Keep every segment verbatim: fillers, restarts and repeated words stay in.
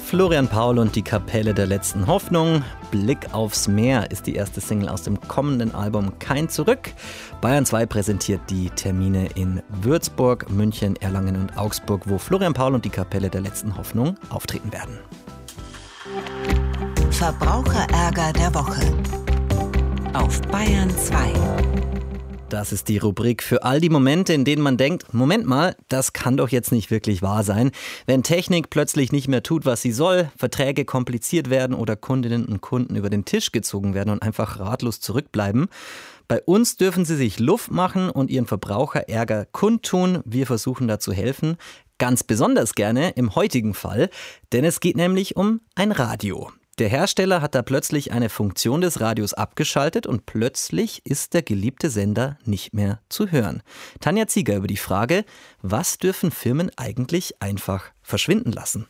Florian Paul und die Kapelle der letzten Hoffnung. Blick aufs Meer ist die erste Single aus dem kommenden Album Kein Zurück. Bayern zwei präsentiert die Termine in Würzburg, München, Erlangen und Augsburg, wo Florian Paul und die Kapelle der letzten Hoffnung auftreten werden. Verbraucherärger der Woche auf Bayern zwei. Das ist die Rubrik für all die Momente, in denen man denkt, Moment mal, das kann doch jetzt nicht wirklich wahr sein. Wenn Technik plötzlich nicht mehr tut, was sie soll, Verträge kompliziert werden oder Kundinnen und Kunden über den Tisch gezogen werden und einfach ratlos zurückbleiben. Bei uns dürfen sie sich Luft machen und ihren Verbraucherärger kundtun. Wir versuchen da zu helfen. Ganz besonders gerne im heutigen Fall, denn es geht nämlich um ein Radio. Der Hersteller hat da plötzlich eine Funktion des Radios abgeschaltet und plötzlich ist der geliebte Sender nicht mehr zu hören. Tanja Zieger über die Frage, was dürfen Firmen eigentlich einfach verschwinden lassen?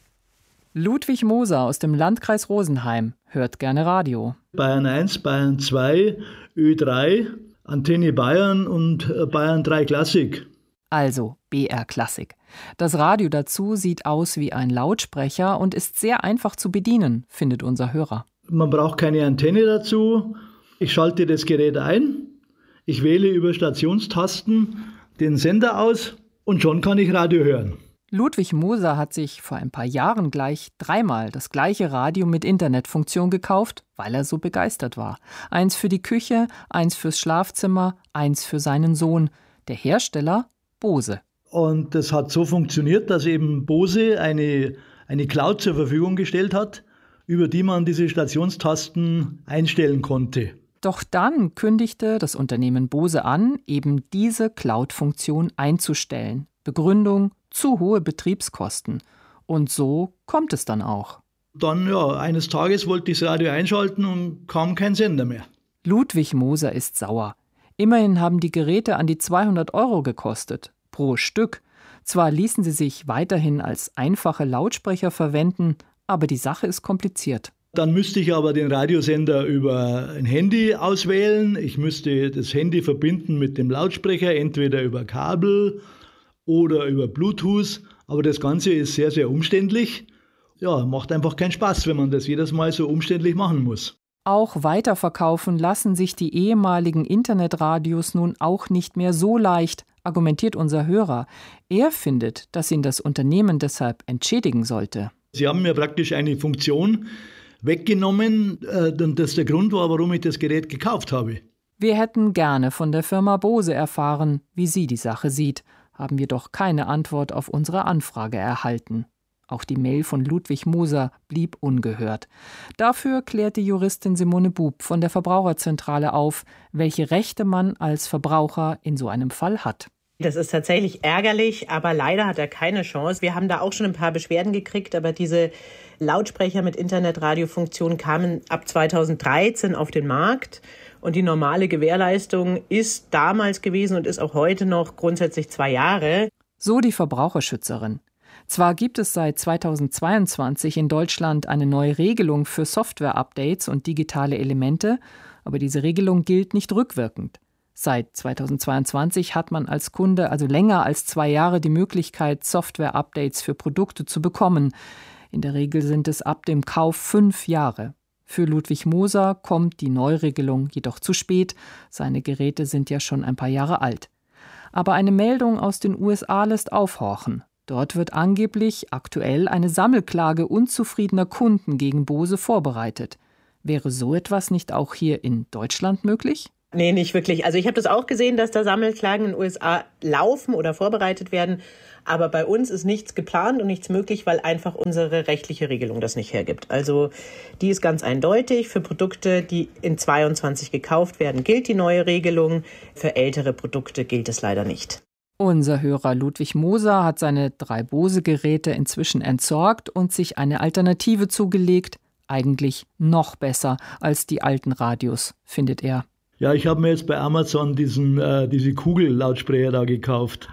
Ludwig Moser aus dem Landkreis Rosenheim hört gerne Radio. Bayern eins, Bayern zwei, Ö drei, Antenne Bayern und Bayern drei Klassik. Also B R Klassik. Das Radio dazu sieht aus wie ein Lautsprecher und ist sehr einfach zu bedienen, findet unser Hörer. Man braucht keine Antenne dazu. Ich schalte das Gerät ein, ich wähle über Stationstasten den Sender aus und schon kann ich Radio hören. Ludwig Moser hat sich vor ein paar Jahren gleich dreimal das gleiche Radio mit Internetfunktion gekauft, weil er so begeistert war. Eins für die Küche, eins fürs Schlafzimmer, eins für seinen Sohn. Der Hersteller Bose. Und das hat so funktioniert, dass eben Bose eine, eine Cloud zur Verfügung gestellt hat, über die man diese Stationstasten einstellen konnte. Doch dann kündigte das Unternehmen Bose an, eben diese Cloud-Funktion einzustellen. Begründung: zu hohe Betriebskosten. Und so kommt es dann auch. Dann, ja, eines Tages wollte ich das Radio einschalten und kam kein Sender mehr. Ludwig Moser ist sauer. Immerhin haben die Geräte an die zweihundert Euro gekostet. Pro Stück. Zwar ließen sie sich weiterhin als einfache Lautsprecher verwenden, aber die Sache ist kompliziert. Dann müsste ich aber den Radiosender über ein Handy auswählen. Ich müsste das Handy verbinden mit dem Lautsprecher, entweder über Kabel oder über Bluetooth. Aber das Ganze ist sehr, sehr umständlich. Ja, macht einfach keinen Spaß, wenn man das jedes Mal so umständlich machen muss. Auch weiterverkaufen lassen sich die ehemaligen Internetradios nun auch nicht mehr so leicht, argumentiert unser Hörer. Er findet, dass ihn das Unternehmen deshalb entschädigen sollte. Sie haben mir praktisch eine Funktion weggenommen, und das der Grund war, warum ich das Gerät gekauft habe. Wir hätten gerne von der Firma Bose erfahren, wie sie die Sache sieht, haben wir doch keine Antwort auf unsere Anfrage erhalten. Auch die Mail von Ludwig Moser blieb ungehört. Dafür klärt die Juristin Simone Bub von der Verbraucherzentrale auf, welche Rechte man als Verbraucher in so einem Fall hat. Das ist tatsächlich ärgerlich, aber leider hat er keine Chance. Wir haben da auch schon ein paar Beschwerden gekriegt, aber diese Lautsprecher mit Internetradiofunktion kamen ab zweitausenddreizehn auf den Markt. Und die normale Gewährleistung ist damals gewesen und ist auch heute noch grundsätzlich zwei Jahre. So die Verbraucherschützerin. Zwar gibt es seit zweitausendzweiundzwanzig in Deutschland eine neue Regelung für Software-Updates und digitale Elemente, aber diese Regelung gilt nicht rückwirkend. Seit zweitausendzweiundzwanzig hat man als Kunde also länger als zwei Jahre die Möglichkeit, Software-Updates für Produkte zu bekommen. In der Regel sind es ab dem Kauf fünf Jahre. Für Ludwig Moser kommt die Neuregelung jedoch zu spät. Seine Geräte sind ja schon ein paar Jahre alt. Aber eine Meldung aus den U S A lässt aufhorchen. Dort wird angeblich aktuell eine Sammelklage unzufriedener Kunden gegen Bose vorbereitet. Wäre so etwas nicht auch hier in Deutschland möglich? Nee, nicht wirklich. Also ich habe das auch gesehen, dass da Sammelklagen in den U S A laufen oder vorbereitet werden. Aber bei uns ist nichts geplant und nichts möglich, weil einfach unsere rechtliche Regelung das nicht hergibt. Also die ist ganz eindeutig. Für Produkte, die in zweiundzwanzig gekauft werden, gilt die neue Regelung. Für ältere Produkte gilt es leider nicht. Unser Hörer Ludwig Moser hat seine drei Bose-Geräte inzwischen entsorgt und sich eine Alternative zugelegt. Eigentlich noch besser als die alten Radios, findet er. Ja, ich habe mir jetzt bei Amazon diesen, äh, diese Kugellautsprecher da gekauft.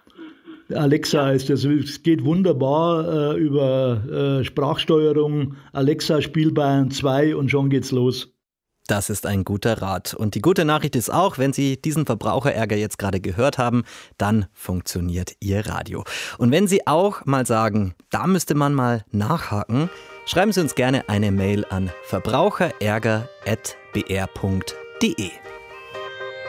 Alexa ist das. Es geht wunderbar äh, über äh, Sprachsteuerung. Alexa, spiel Bayern zwei und schon geht's los. Das ist ein guter Rat. Und die gute Nachricht ist auch, wenn Sie diesen Verbraucherärger jetzt gerade gehört haben, dann funktioniert Ihr Radio. Und wenn Sie auch mal sagen, da müsste man mal nachhaken, Schreiben Sie uns gerne eine Mail an verbraucherärger at b r punkt d e.